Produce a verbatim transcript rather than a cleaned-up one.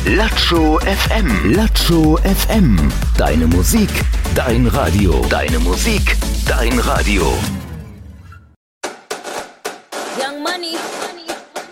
Latscho F M. Latscho F M. Deine Musik, dein Radio. Deine Musik, dein Radio. Young Money.